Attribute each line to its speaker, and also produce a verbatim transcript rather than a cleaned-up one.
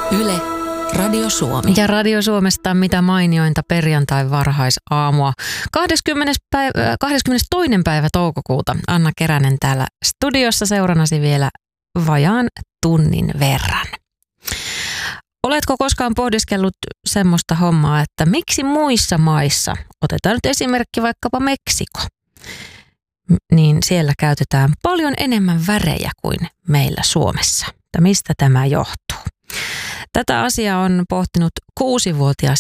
Speaker 1: Yle, Radio Suomi.
Speaker 2: Ja Radio Suomesta mitä mainiointa perjantai varhaisaamua. kahdeskymmenes päivä, kahdeskymmenestoinen päivä toukokuuta. Anna Keränen täällä studiossa seurannasi vielä vajaan tunnin verran. Oletko koskaan pohdiskellut semmoista hommaa, että miksi muissa maissa, otetaan nyt esimerkki vaikkapa Meksiko, niin siellä käytetään paljon enemmän värejä kuin meillä Suomessa. Että mistä tämä johtuu? Tätä asiaa on pohtinut kuusivuotias